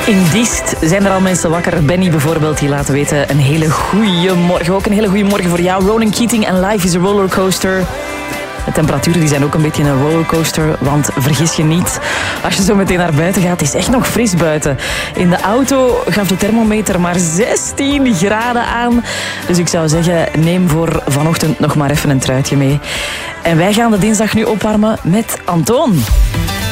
In Diest zijn er al mensen wakker. Benny bijvoorbeeld, die laat weten een hele goeie morgen. Ook een hele goeie morgen voor jou. Ronan Keating en Life is a Rollercoaster. De temperaturen die zijn ook een beetje een rollercoaster, want vergis je niet, als je zo meteen naar buiten gaat, is het echt nog fris buiten. In de auto gaf de thermometer maar 16 graden aan. Dus ik zou zeggen, neem voor vanochtend nog maar even een truitje mee. En wij gaan de dinsdag nu opwarmen met Antoon.